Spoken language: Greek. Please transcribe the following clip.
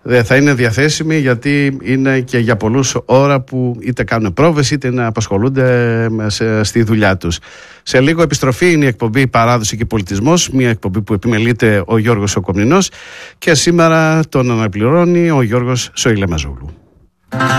θα είναι διαθέσιμη, γιατί είναι και για πολλούς ώρα που είτε κάνουν πρόβες είτε να απασχολούνται στη δουλειά τους. Σε λίγο επιστροφή είναι η εκπομπή Παράδοση και Πολιτισμός, μια εκπομπή που επιμελείται ο Γιώργος ο Κομνηνός, και σήμερα τον αναπληρώνει ο Γιώργος Σοηλεμαζόγλου.